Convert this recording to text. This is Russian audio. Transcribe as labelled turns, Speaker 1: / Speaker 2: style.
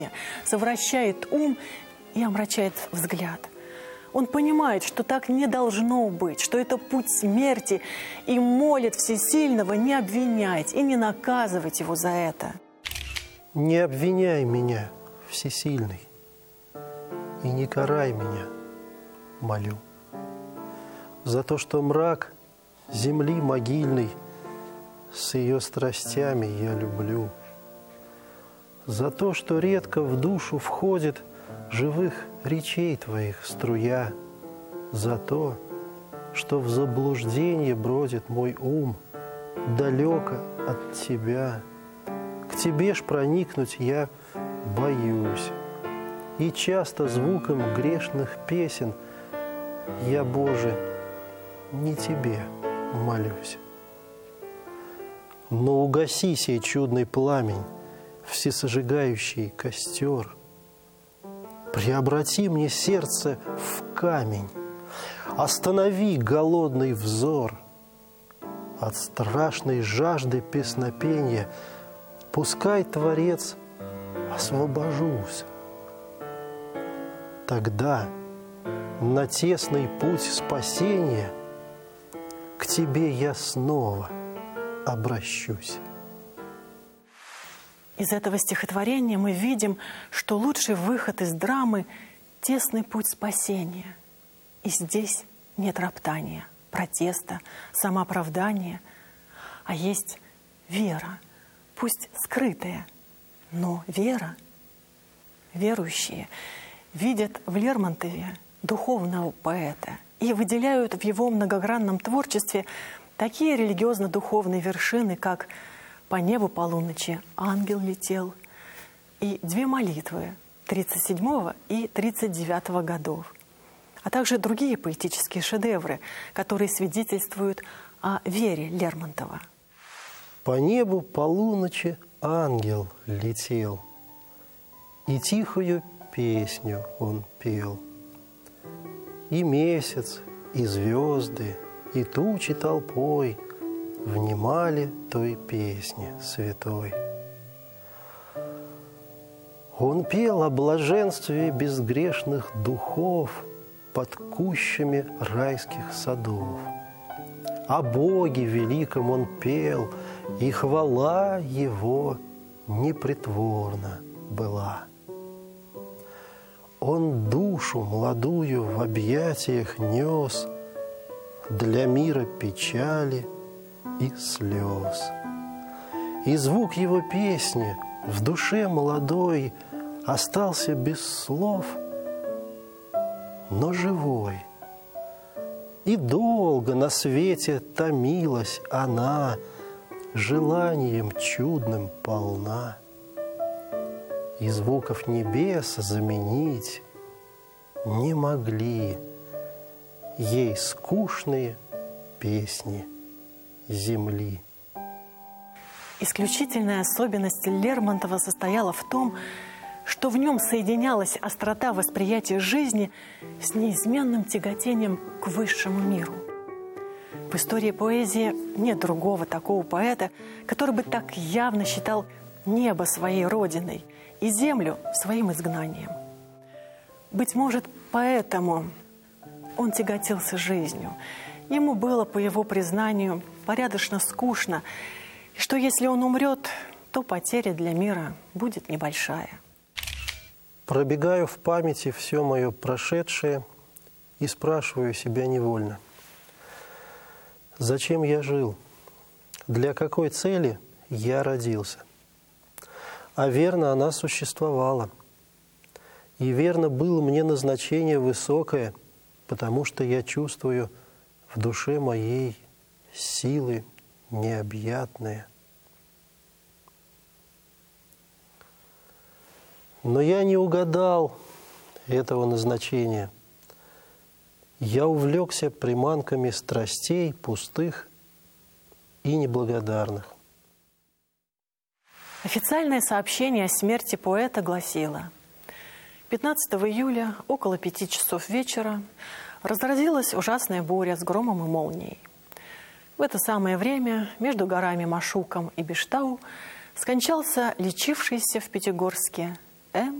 Speaker 1: совращает ум и омрачает взгляд. Он понимает, что так не должно быть, что это путь смерти, и молит Всесильного не обвинять и не наказывать его за это.
Speaker 2: Не обвиняй меня, Всесильный, и не карай меня, молю, за то, что мрак земли могильной с ее страстями я люблю, за то, что редко в душу входит живых речей Твоих струя, за то, что в заблуждение бродит мой ум далеко от Тебя. К Тебе ж проникнуть я боюсь, и часто звуком грешных песен я, Боже, не Тебе молюсь. Но угаси сей чудный пламень, всесожигающий костер, преобрати мне сердце в камень, останови голодный взор. От страшной жажды песнопения пускай, Творец, освобожусь. Тогда на тесный путь спасения к Тебе я снова обращусь.
Speaker 1: Из этого стихотворения мы видим, что лучший выход из драмы – тесный путь спасения. И здесь нет роптания, протеста, самооправдания, а есть вера, пусть скрытая, но вера. Верующие видят в Лермонтове духовного поэта и выделяют в его многогранном творчестве такие религиозно-духовные вершины, как «По небу полуночи ангел летел» и две молитвы 37 и 39 годов, а также другие поэтические шедевры, которые свидетельствуют о вере Лермонтова.
Speaker 2: По небу полуночи ангел летел, и тихую песню он пел. И месяц, и звезды, и тучи толпой внимали той песне святой. Он пел о блаженстве безгрешных духов под кущами райских садов. О Боге великом он пел, и хвала Его непритворна была. Он душу молодую в объятиях нес для мира печали и слез. И звук его песни в душе молодой остался без слов, но живой. И долго на свете томилась она, желанием чудным полна. И звуков небес заменить не могли ей скучные песни земли.
Speaker 1: Исключительная особенность Лермонтова состояла в том, что в нем соединялась острота восприятия жизни с неизменным тяготением к высшему миру. В истории поэзии нет другого такого поэта, который бы так явно считал небо своей родиной и землю своим изгнанием. Быть может, поэтому он тяготился жизнью. Ему было, по его признанию, порядочно скучно, и что если он умрет, то потеря для мира будет небольшая.
Speaker 2: Пробегаю в памяти все мое прошедшее и спрашиваю себя невольно: зачем я жил? Для какой цели я родился? А верно, она существовала. И верно, было мне назначение высокое, потому что я чувствую в душе моей силы необъятные. Но я не угадал этого назначения. Я увлекся приманками страстей пустых и неблагодарных.
Speaker 1: Официальное сообщение о смерти поэта гласило: 15 июля около 5 часов вечера разразилась ужасная буря с громом и молнией. В это самое время между горами Машуком и Бештау скончался лечившийся в Пятигорске М.